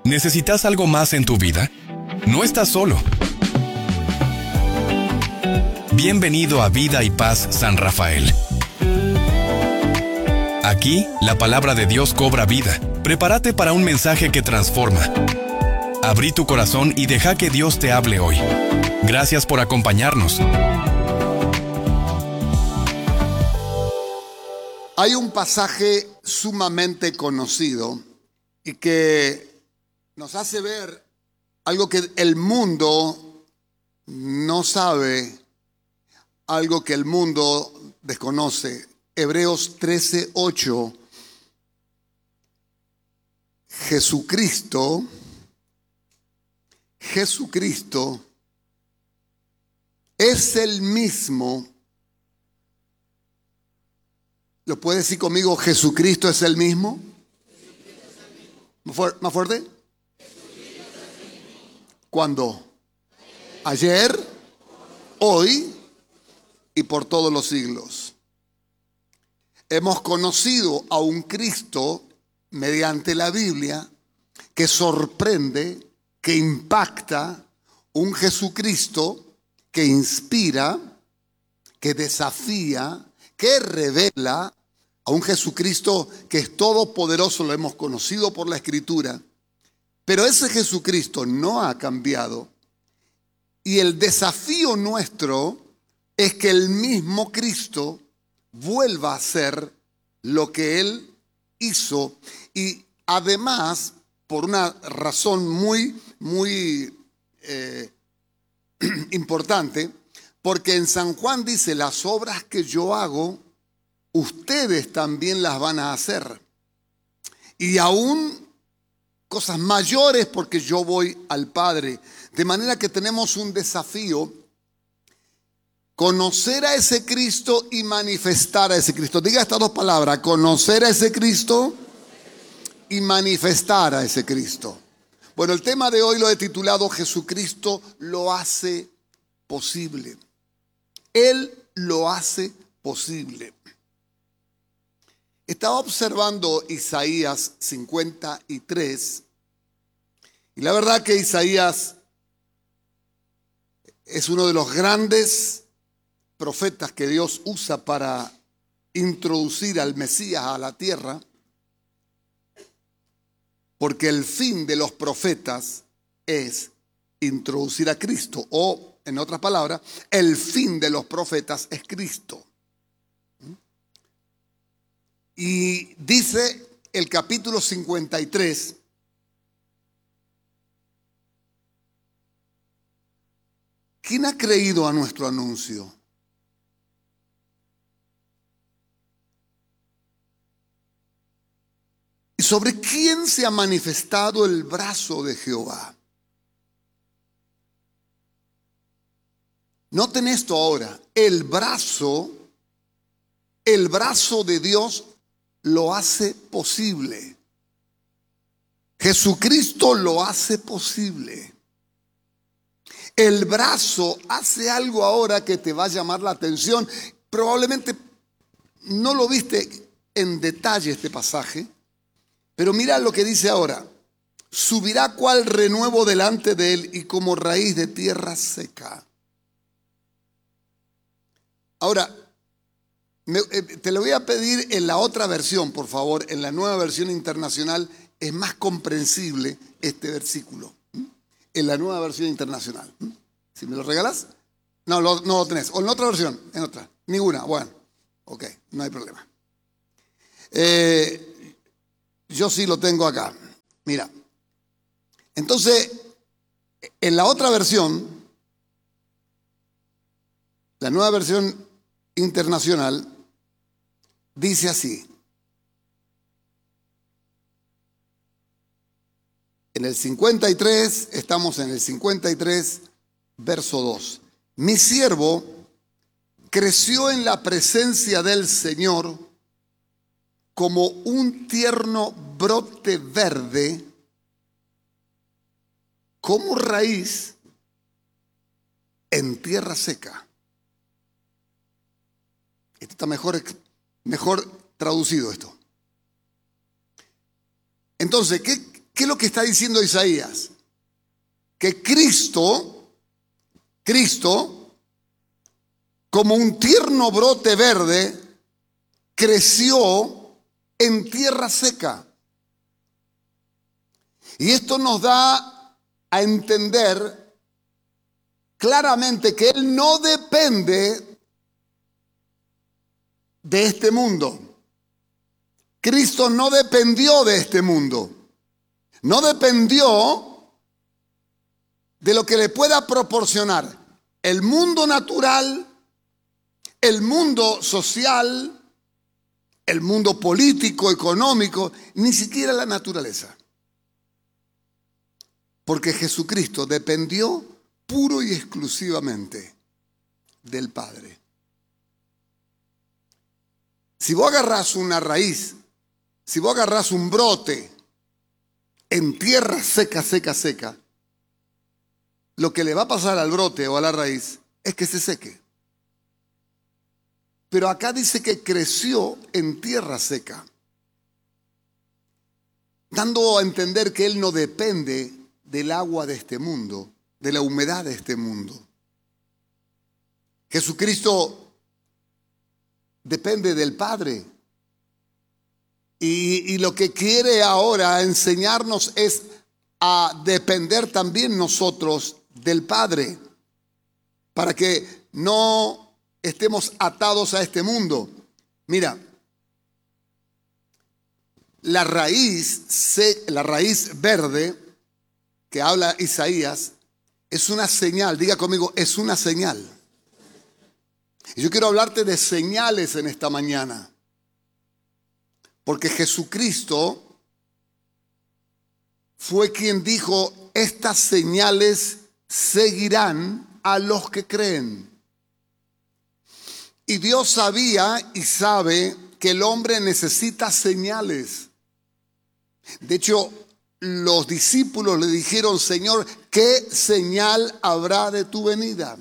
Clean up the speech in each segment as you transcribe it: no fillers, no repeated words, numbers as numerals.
¿Necesitas algo más en tu vida? No estás solo. Bienvenido a Vida y Paz San Rafael. Aquí, la palabra de Dios cobra vida. Prepárate para un mensaje que transforma. Abrí tu corazón y deja que Dios te hable hoy. Gracias por acompañarnos. Hay un pasaje sumamente conocido y que nos hace ver algo que el mundo no sabe, algo que el mundo desconoce. Hebreos 13:8. Jesucristo es el mismo. ¿Lo puede decir conmigo? ¿Jesucristo es el mismo? ¿Más fuerte? ¿Cuándo? Ayer, hoy y por todos los siglos. Hemos conocido a un Cristo mediante la Biblia que sorprende, que impacta, un Jesucristo que inspira, que desafía, que revela, a un Jesucristo que es todopoderoso. Lo hemos conocido por la Escritura, pero ese Jesucristo no ha cambiado, y el desafío nuestro es que el mismo Cristo vuelva a ser lo que Él hizo, y además por una razón muy importante, porque en San Juan dice: las obras que yo hago, ustedes también las van a hacer, y aún cosas mayores, porque yo voy al Padre. De manera que tenemos un desafío: conocer a ese Cristo y manifestar a ese Cristo. Diga estas dos palabras: conocer a ese Cristo y manifestar a ese Cristo. Bueno, el tema de hoy lo he titulado Jesucristo lo hace posible. Él lo hace posible. Estaba observando Isaías 53, y la verdad que Isaías es uno de los grandes profetas que Dios usa para introducir al Mesías a la tierra, porque el fin de los profetas es introducir a Cristo, o en otras palabras, el fin de los profetas es Cristo. Y dice el capítulo 53, ¿quién ha creído a nuestro anuncio? ¿Y sobre quién se ha manifestado el brazo de Jehová? Noten esto ahora: el brazo de Dios lo hace posible. Jesucristo lo hace posible. El brazo hace algo ahora que te va a llamar la atención. Probablemente no lo viste en detalle este pasaje, pero mira lo que dice ahora: subirá cual renuevo delante de él y como raíz de tierra seca. Ahora, te lo voy a pedir en la otra versión, por favor. En la Nueva Versión Internacional es más comprensible este versículo. En la Nueva Versión Internacional. ¿Si me lo regalas? No lo tenés. ¿O en otra versión? En otra. Ninguna. Bueno, ok, no hay problema. Yo sí lo tengo acá. Mira. Entonces, en la otra versión, la Nueva Versión Internacional, dice así: en el 53, estamos en el 53, verso 2. Mi siervo creció en la presencia del Señor como un tierno brote verde, como raíz en tierra seca. Esto está mejor traducido esto. Entonces, ¿qué ¿Qué es lo que está diciendo Isaías? Que Cristo, como un tierno brote verde, creció en tierra seca. Y esto nos da a entender claramente que Él no depende de este mundo. Cristo no dependió de este mundo. No dependió de lo que le pueda proporcionar el mundo natural, el mundo social, el mundo político, económico, ni siquiera la naturaleza. Porque Jesucristo dependió puro y exclusivamente del Padre. Si vos agarrás una raíz, si vos agarrás un brote en tierra seca, lo que le va a pasar al brote o a la raíz es que se seque. Pero acá dice que creció en tierra seca, dando a entender que Él no depende del agua de este mundo, de la humedad de este mundo. Jesucristo depende del Padre. Y lo que quiere ahora enseñarnos es a depender también nosotros del Padre, para que no estemos atados a este mundo. Mira, la raíz verde que habla Isaías es una señal. Diga conmigo, es una señal. Y yo quiero hablarte de señales en esta mañana. Porque Jesucristo fue quien dijo, estas señales seguirán a los que creen. Y Dios sabía y sabe que el hombre necesita señales. De hecho, los discípulos le dijeron, Señor, ¿qué señal habrá de tu venida?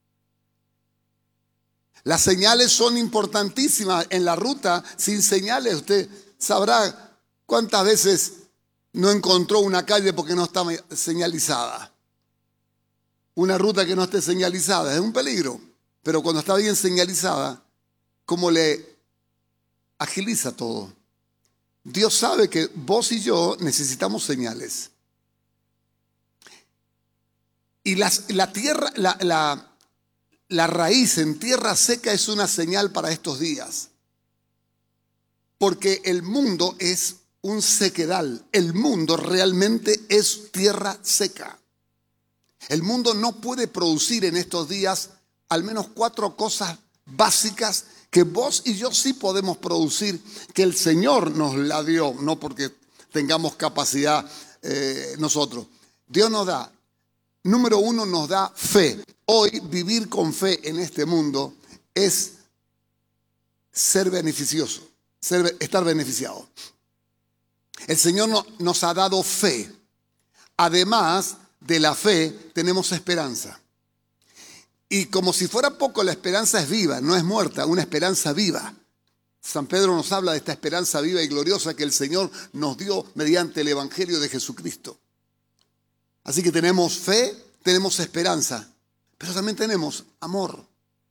Las señales son importantísimas. En la ruta, sin señales, usted sabrá cuántas veces no encontró una calle porque no estaba señalizada. Una ruta que no esté señalizada es un peligro. Pero cuando está bien señalizada, ¿cómo le agiliza todo? Dios sabe que vos y yo necesitamos señales. Y la raíz en tierra seca es una señal para estos días. Porque el mundo es un sequedal. El mundo realmente es tierra seca. El mundo no puede producir en estos días al menos 4 cosas básicas que vos y yo sí podemos producir, que el Señor nos la dio, no porque tengamos capacidad nosotros. Dios nos da, número 1, nos da fe. Hoy vivir con fe en este mundo es ser beneficioso, estar beneficiado. El Señor nos ha dado fe. Además de la fe, tenemos esperanza. Y como si fuera poco, la esperanza es viva, no es muerta, una esperanza viva. San Pedro nos habla de esta esperanza viva y gloriosa que el Señor nos dio mediante el Evangelio de Jesucristo. Así que tenemos fe, tenemos esperanza, pero también tenemos amor.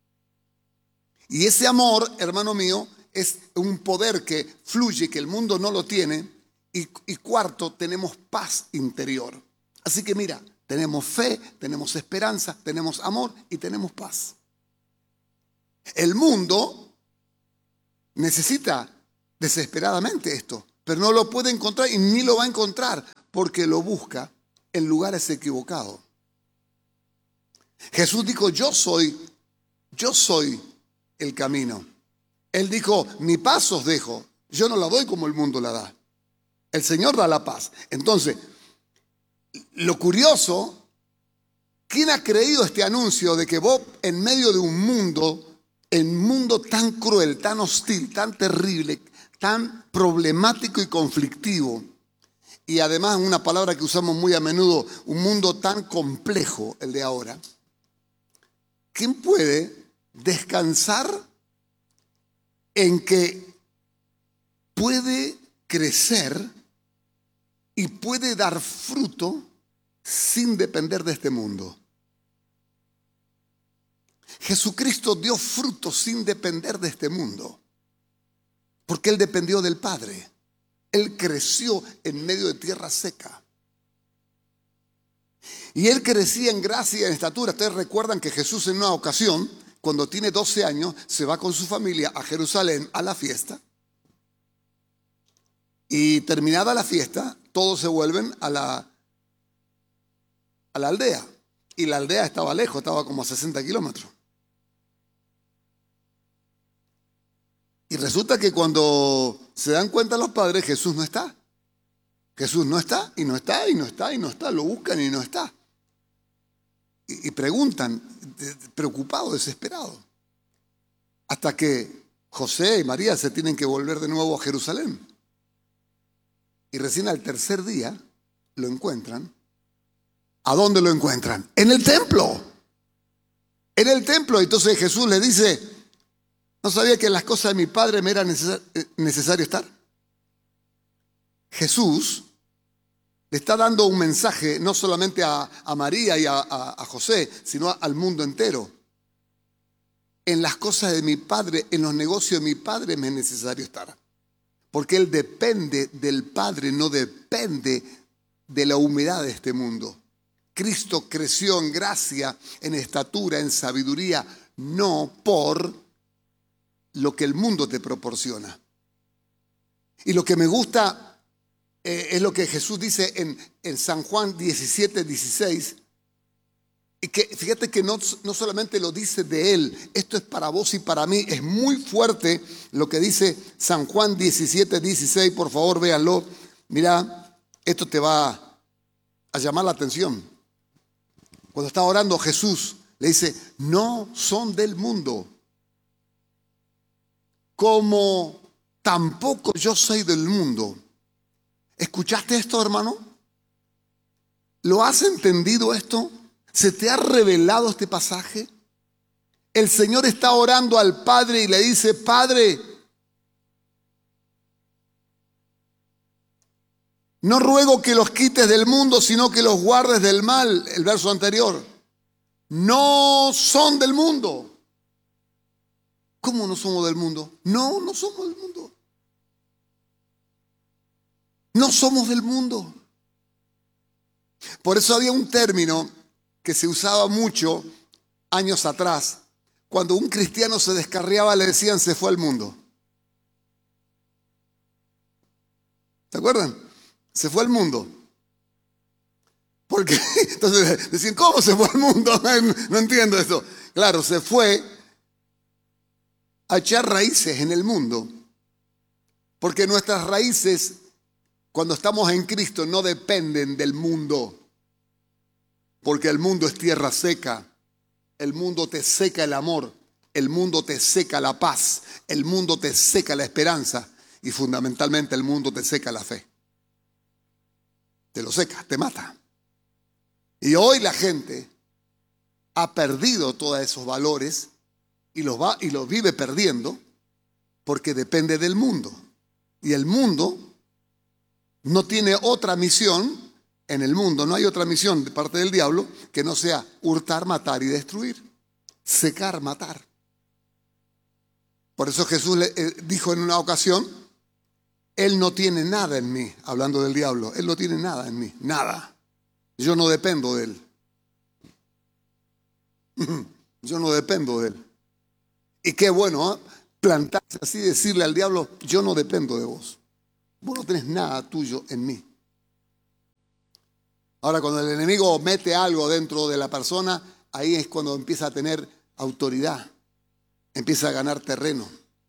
Y ese amor, hermano mío, es un poder que fluye, que el mundo no lo tiene. Y cuarto, tenemos paz interior. Así que mira, tenemos fe, tenemos esperanza, tenemos amor y tenemos paz. El mundo necesita desesperadamente esto, pero no lo puede encontrar y ni lo va a encontrar porque lo busca en lugares equivocados. Jesús dijo, yo soy el camino. Él dijo, mi paz os dejo, yo no la doy como el mundo la da. El Señor da la paz. Entonces, lo curioso, ¿quién ha creído este anuncio de que vos en medio de un mundo tan cruel, tan hostil, tan terrible, tan problemático y conflictivo, y además una palabra que usamos muy a menudo, un mundo tan complejo, el de ahora, ¿quién puede descansar en que puede crecer y puede dar fruto sin depender de este mundo. Jesucristo dio fruto sin depender de este mundo, porque Él dependió del Padre. Él creció en medio de tierra seca. Y Él crecía en gracia y en estatura. Ustedes recuerdan que Jesús en una ocasión, cuando tiene 12 años, se va con su familia a Jerusalén a la fiesta. Y terminada la fiesta, todos se vuelven a la aldea. Y la aldea estaba lejos, estaba como a 60 kilómetros. Y resulta que cuando se dan cuenta los padres, Jesús no está. Jesús no está, y no está, y no está, y no está. Lo buscan y no está. Y preguntan, preocupados, desesperados. Hasta que José y María se tienen que volver de nuevo a Jerusalén. Y recién al tercer día lo encuentran. ¿A dónde lo encuentran? En el templo. En el templo. Entonces Jesús le dice: ¿no sabía que en las cosas de mi Padre me era necesario estar? Jesús le está dando un mensaje no solamente a María y a José, sino al mundo entero. En las cosas de mi Padre, en los negocios de mi Padre me es necesario estar. Porque Él depende del Padre, no depende de la humedad de este mundo. Cristo creció en gracia, en estatura, en sabiduría, no por lo que el mundo te proporciona. Y lo que me gusta es lo que Jesús dice en San Juan 17:16. Y que fíjate que no solamente lo dice de Él, esto es para vos y para mí. Es muy fuerte lo que dice San Juan 17:16. Por favor, véanlo. Mira, esto te va a llamar la atención. Cuando está orando Jesús, le dice: no son del mundo, como tampoco yo soy del mundo. ¿Escuchaste esto, hermano? ¿Lo has entendido esto? ¿Se te ha revelado este pasaje? El Señor está orando al Padre y le dice: Padre, no ruego que los quites del mundo, sino que los guardes del mal. El verso anterior. No son del mundo. ¿Cómo no somos del mundo? No, no somos del mundo. No somos del mundo. Por eso había un término que se usaba mucho años atrás. Cuando un cristiano se descarriaba, le decían: se fue al mundo. ¿Se acuerdan? Se fue al mundo. Porque entonces decían: ¿cómo se fue al mundo? No entiendo eso. Claro, se fue a echar raíces en el mundo. Porque nuestras raíces, cuando estamos en Cristo, no dependen del mundo. Porque el mundo es tierra seca. El mundo te seca el amor. El mundo te seca la paz. El mundo te seca la esperanza. Y fundamentalmente el mundo te seca la fe. Te lo seca, te mata. Y hoy la gente ha perdido todos esos valores y los vive perdiendo porque depende del mundo. Y el mundo no tiene otra misión. En el mundo no hay otra misión de parte del diablo que no sea hurtar, matar y destruir. Secar, matar. Por eso Jesús le dijo en una ocasión: Él no tiene nada en mí. Hablando del diablo, Él no tiene nada en mí. Nada. Yo no dependo de Él. Yo no dependo de Él. Y qué bueno, ¿eh? Plantarse así y decirle al diablo: yo no dependo de vos. Vos no tenés nada tuyo en mí. Ahora, cuando el enemigo mete algo dentro de la persona, ahí es cuando empieza a tener autoridad, empieza a ganar terreno.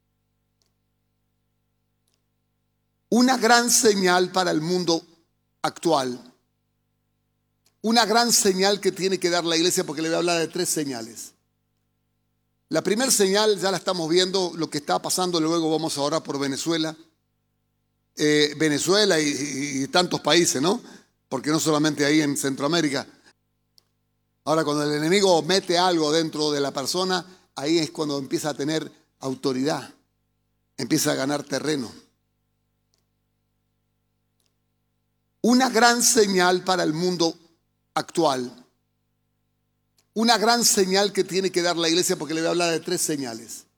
Una gran señal para el mundo actual, una gran señal que tiene que dar la iglesia, porque le voy a hablar de 3 señales. La primera señal ya la estamos viendo, lo que está pasando. Luego vamos a orar por Venezuela. Venezuela y tantos países, ¿no? Porque no solamente ahí en Centroamérica. Ahora, cuando el enemigo mete algo dentro de la persona, ahí es cuando empieza a tener autoridad, empieza a ganar terreno. Una gran señal para el mundo actual. Una gran señal que tiene que dar la iglesia, porque le voy a hablar de 3 señales.